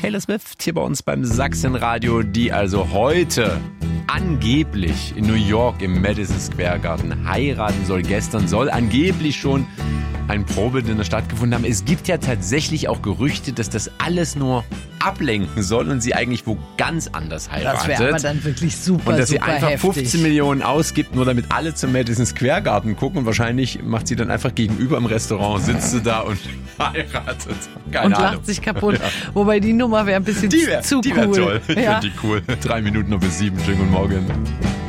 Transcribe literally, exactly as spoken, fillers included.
Taylor Swift hier bei uns beim Sachsenradio, die also heute angeblich in New York im Madison Square Garden heiraten soll. Gestern soll angeblich schon ein Probedinner stattgefunden haben. Es gibt ja tatsächlich auch Gerüchte, dass das alles nur ablenken soll und sie eigentlich wo ganz anders heiratet. Das wäre aber dann wirklich super, Und dass sie super einfach heftig. fünfzehn Millionen ausgibt, nur damit alle zum Madison Square Garden gucken. Und wahrscheinlich macht sie dann einfach gegenüber im Restaurant, sitzt sie da und heiratet. Keine Und Ahnung. lacht sich kaputt. Ja. Wobei die Nummer wäre ein bisschen die wär, zu die cool. Wär toll. Ich ja. finde die cool. Drei Minuten noch bis sieben. Schönen guten Morgen.